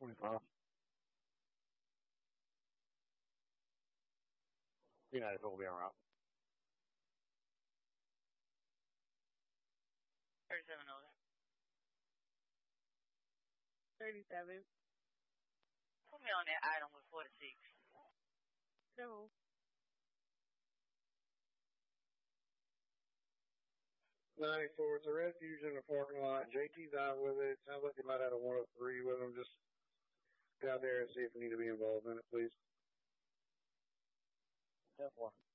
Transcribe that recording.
25. You know, it'll be alright. 37 37. Put me on that item with 46. No. $94. It's a refuge in the parking lot. JT's out with it. Sounds like they might have a 103 with them. Just get out there and see if we need to be involved in it, please. 10-4.